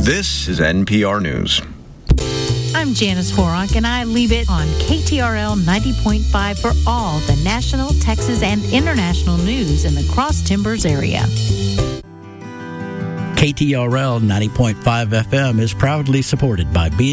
This is NPR News. I'm Janice Horrock, and I leave it on KTRL 90.5 for all the national, Texas, and international news in the Cross Timbers area. KTRL 90.5 FM is proudly supported by